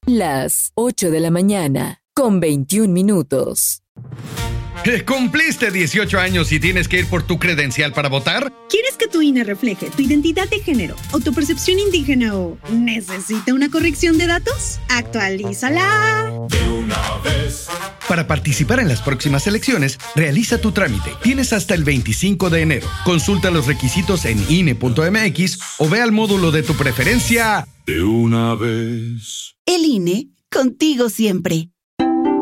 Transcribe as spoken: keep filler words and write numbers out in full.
Las ocho de la mañana, con veintiún minutos. ¿Cumpliste dieciocho años y tienes que ir por tu credencial para votar? ¿Quieres que tu I N E refleje tu identidad de género o tu percepción indígena o necesita una corrección de datos? ¡Actualízala! De una vez. Para participar en las próximas elecciones, realiza tu trámite. Tienes hasta el veinticinco de enero. Consulta los requisitos en I N E punto M X o ve al módulo de tu preferencia. De una vez. El I N E, contigo siempre.